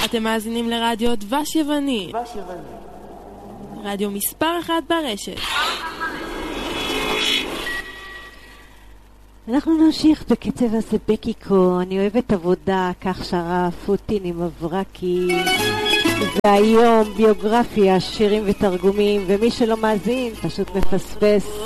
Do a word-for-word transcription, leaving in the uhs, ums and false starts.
אתם מאזינים לרדיו דבש יווני, רדיו מספר אחת ברשת. אנחנו נמשיך בקצב הזה בקיקו. אני אוהבת עבודה, כך שרה פוטין עם אברקי, והיום ביוגרפיה, שירים ותרגומים, ומי שלא מאזין פשוט מפספס.